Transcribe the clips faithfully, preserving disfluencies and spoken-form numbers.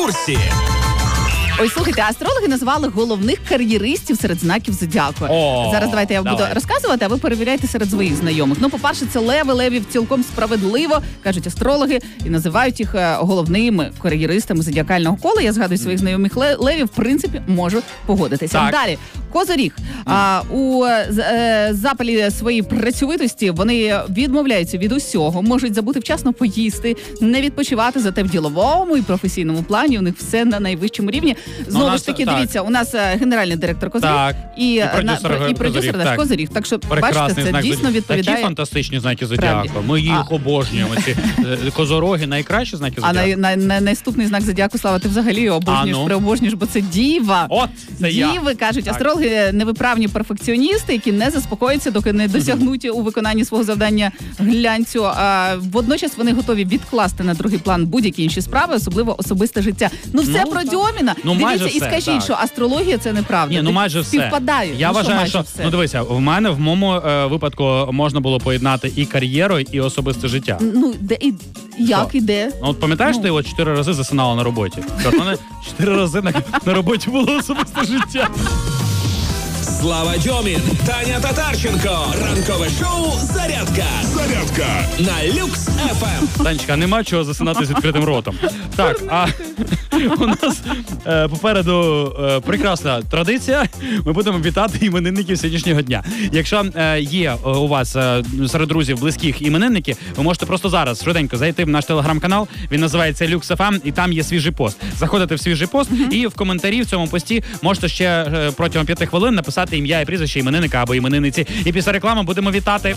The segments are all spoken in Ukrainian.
курсі. Ой, слухайте, астрологи назвали головних кар'єристів серед знаків зодіаку. О, Зараз давайте я давай. буду розказувати, а ви перевіряйте серед своїх знайомих. Ну, по-перше, це леви, левів цілком справедливо, кажуть астрологи, і називають їх е, головними кар'єристами зодіакального кола. Я згадую своїх знайомих ле- левів, в принципі, можу погодитися. Так. Далі, Козиріг. А, у е, запалі своєї працьовитості вони відмовляються від усього, можуть забути вчасно поїсти, не відпочивати, зате в діловому і професійному плані у них все на найвищому рівні. Знову нас, ж таки, так. дивіться, у нас е, генеральний директор Козиріг Так. і, І е, продюсер на, і продюсер Козиріг, наш так. Козиріг. Так що, Прекрасний бачите, це знак дійсно зодіаку. відповідає. Такі фантастичні знаки зодіаку. Правді. Ми їх А- обожнюємо. Ці е, козороги найкращі знаки А зодіаку. на, на, на, наступний знак зодіаку, Слава, ти взагалі обожнюєш, А, ну. преобожнюєш, бо це діва. От, це я. Діви, кажуть, Так. астрологи невиправні перфекціоністи, які не заспокояться, доки не досягнуть у виконанні свого завдання глянцю. А водночас вони готові відкласти на другий план будь-які інші справи, особливо особисте життя. Ну все Ну, про так. Дьоміна. Ну, майже Дивіться і все, скажіть, так. що астрологія це неправда. Ні, ну майже все. Співпадає. Я ну, вважаю, майже що все. ну дивися, в мене в моєму е, випадку можна було поєднати і кар'єру, і особисте життя. Ну, де і як Що? іде? Ну, от пам'ятаєш, Ну. ти от чотири рази засинала на роботі? От мене чотири рази на, на роботі було особисте життя. Слава Дьомін, Таня Татарченко. Ранкове шоу «Зарядка». Зарядка на Люкс еф ем. Танечка, нема чого засинати з відкритим ротом. Так, а у нас е, попереду е, прекрасна традиція. Ми будемо вітати іменинників сьогоднішнього дня. Якщо е, є е, у вас е, серед друзів близьких іменинники, ви можете просто зараз швиденько зайти в наш телеграм-канал. Він називається Люкс еф ем, і там є свіжий пост. Заходите в свіжий пост, і в коментарі в цьому пості можете ще е, протягом п'яти хвилин написати ім'я і прізвище іменинника або іменинниці. І після реклами будемо вітати.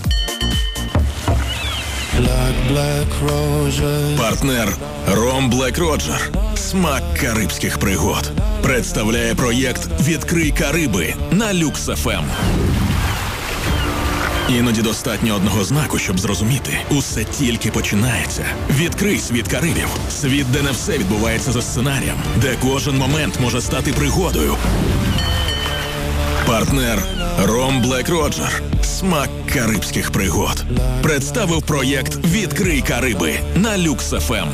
Партнер Ром Блек Роджер. Смак карибських пригод. Представляє проєкт «Відкрий Кариби» на Люкс еф ем. Іноді достатньо одного знаку, щоб зрозуміти. Усе тільки починається. Відкрий світ Карибів. Світ, де не все відбувається за сценарієм. Де кожен момент може стати пригодою. Партнер Ром Блек Роджер. Смак карибських пригод. Представив проєкт «Відкрий Кариби» на Люкс еф ем.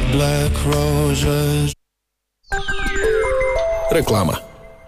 Реклама.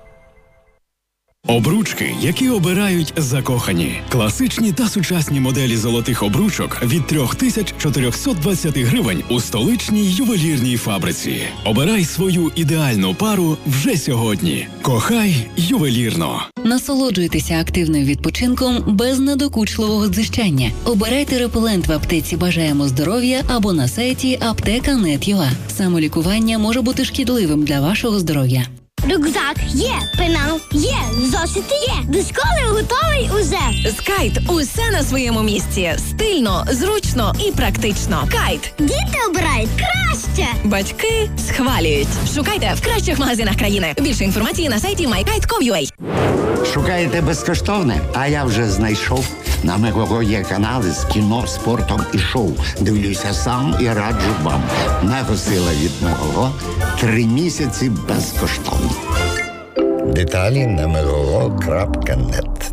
Обручки, які обирають закохані. Класичні та сучасні моделі золотих обручок від три тисячі чотириста двадцять гривень у столичній ювелірній фабриці. Обирай свою ідеальну пару вже сьогодні. Кохай ювелірно. Насолоджуйтеся активним відпочинком без надокучливого дзижчання. Обирайте репелент в аптеці «Бажаємо здоров'я» або на сайті аптека крапка нет крапка ю а. Самолікування може бути шкідливим для вашого здоров'я. Рюкзак є, пенал є, зошити є. До школи готовий уже. Скайт – усе на своєму місці. Стильно, зручно і практично. Кайт. Діти обирають краще. Батьки схвалюють. Шукайте в кращих магазинах країни. Більше інформації на сайті май кайт крапка ком крапка ю а. Шукаєте безкоштовне? А я вже знайшов. На Мегого є канали з кіно, спортом і шоу. Дивлюся сам і раджу вам. Мегосила від Мегого. Три місяці безкоштовно. Деталі на мегого крапка нет.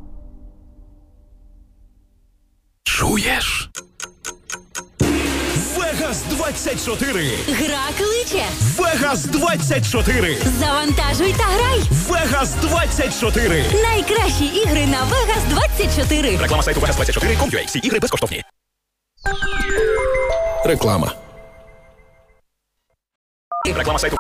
Чуєш? Вегас двадцять чотири. Гра кличе. Вегас двадцять чотири. Завантажуй та грай. Вегас двадцять чотири. Найкращі ігри на Вегас двадцять чотири. Реклама сайту вегас двадцять чотири крапка ком крапка ю а. Всі ігри безкоштовні. Реклама. Реклама сайту